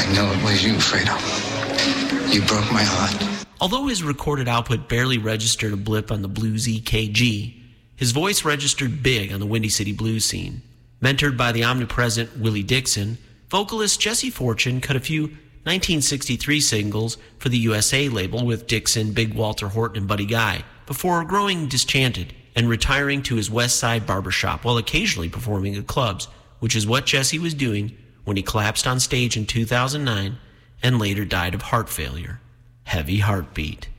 know it was you, Fredo. You broke my heart. Although his recorded output barely registered a blip on the blues EKG, his voice registered big on the Windy City blues scene. Mentored by the omnipresent Willie Dixon, vocalist Jesse Fortune cut a few 1963 singles for the USA label with Dixon, Big Walter Horton, and Buddy Guy, before growing disenchanted and retiring to his West Side barbershop while occasionally performing at clubs, which is what Jesse was doing when he collapsed on stage in 2009 and later died of heart failure. Heavy Heartbeat.